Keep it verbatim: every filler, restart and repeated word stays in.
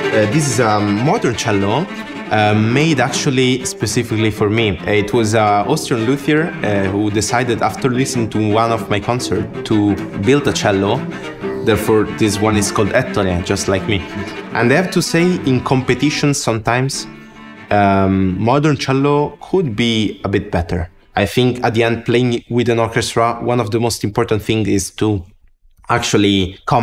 Uh, this is a modern cello uh, made actually specifically for me. It was an Austrian luthier uh, who decided after listening to one of my concerts to build a cello. Therefore, this one is called Ettore, just like me. And I have to say, in competition sometimes, um, modern cello could be a bit better. I think at the end, playing with an orchestra, one of the most important things is to actually come